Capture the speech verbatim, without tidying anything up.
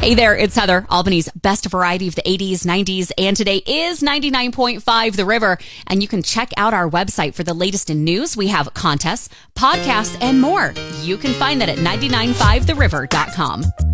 Hey there, it's Heather. Albany's best variety of the eighties, nineties, and today is ninety-nine point five The River. And you can check out our website for the latest in news. We have contests, podcasts, and more. You can find that at nine nine five the river dot com.